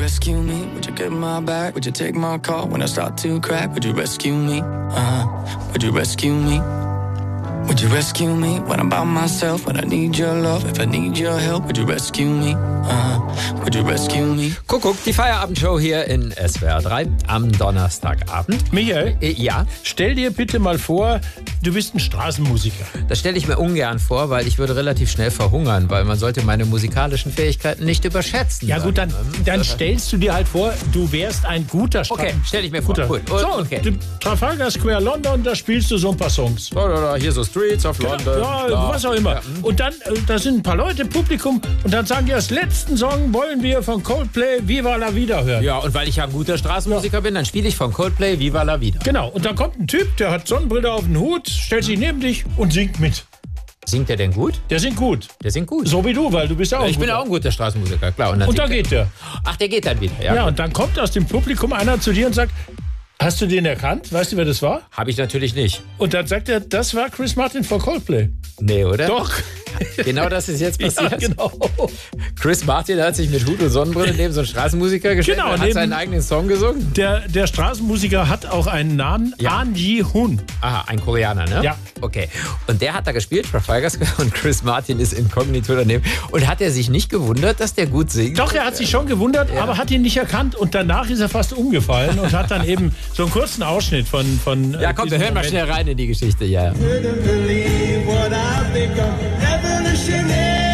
rescue me? Would you get my back? Would you take my call when I start to crack? Would you rescue me? Would you rescue me? Would you rescue me when I'm by myself? When I need your love, if I need your help, would you rescue me? Would you rescue me? Kuckuck, die Feierabendshow hier in SWR 3 am Donnerstagabend. Michael, Ja, stell dir bitte mal vor, du bist ein Straßenmusiker. das stelle ich mir ungern vor, weil ich würde relativ schnell verhungern, weil man sollte meine musikalischen Fähigkeiten nicht überschätzen. Ja gut, dann stellst du dir halt vor, du wärst ein guter Okay, stell ich mir vor. Guter. Cool. So, Okay. Trafalgar Square London, da spielst du so ein paar Songs. Oder hier so Streets of London. Ja, was auch immer. Ja. Und dann, da sind ein paar Leute im Publikum und dann sagen die, als letzten Song wollen wir von Coldplay Viva la Vida hören. Ja, und weil ich ja ein guter Straßenmusiker bin, dann spiele ich von Coldplay Viva la Vida. Genau, und dann kommt ein Typ, der hat Sonnenbrille auf den Hut, stellt sich neben dich und singt mit. Singt der denn gut? Der singt gut. Der singt gut. So wie du, weil du bist ja auch Ich bin auch ein guter Straßenmusiker, klar. Und Und singt dann geht der. Ach, der geht dann wieder. Ja, und dann kommt aus dem Publikum einer zu dir und sagt, hast du den erkannt? Weißt du, wer das war? Habe ich natürlich nicht. Und dann sagt er, das war Chris Martin von Coldplay. Nee, oder? Doch. Genau das ist jetzt passiert. Ja, genau. Chris Martin hat sich mit Hut und Sonnenbrille neben so einen Straßenmusiker gestellt Genau, und hat seinen eigenen Song gesungen. Der Straßenmusiker hat auch einen Namen, Ja. An Ji-hun. Aha, ein Koreaner, ne? Ja. Okay. Und der hat da gespielt, Trafalgar Square, und Chris Martin ist inkognito daneben. Und hat er sich nicht gewundert, dass der gut singt? Doch, er hat sich schon gewundert, aber hat ihn nicht erkannt. Und danach ist er fast umgefallen und hat dann eben so einen kurzen Ausschnitt von Ja, komm, wir hören mal schnell rein in die Geschichte. Ja. Couldn't believe what I've become. Revolutionary.